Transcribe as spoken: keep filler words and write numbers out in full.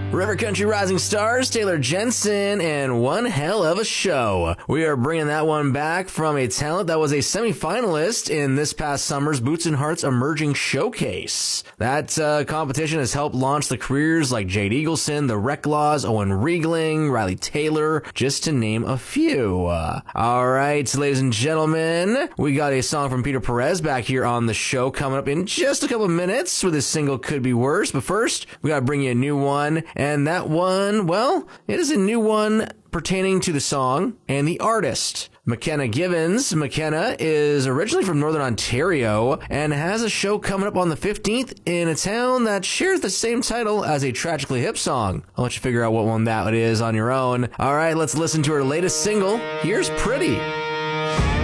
River Country Rising Stars, Taylor Jensen, and one hell of a show. We are bringing that one back from a talent that was a semi-finalist in this past summer's Boots and Hearts Emerging Showcase. That uh, competition has helped launch the careers like Jade Eagleson, the Recklaws, Owen Riegling, Riley Taylor, just to name a few. Uh, all right, ladies and gentlemen, we got a song from Peter Perez back here on the show coming up in just a couple of minutes with his single Could Be Worse. But first, we got to bring you a new one. And that one, well, it is a new one pertaining to the song and the artist. McKenna Givens. McKenna is originally from Northern Ontario and has a show coming up on the fifteenth in a town that shares the same title as a Tragically Hip song. I'll let you figure out what one that is on your own. All right, let's listen to her latest single. Here's Pretty.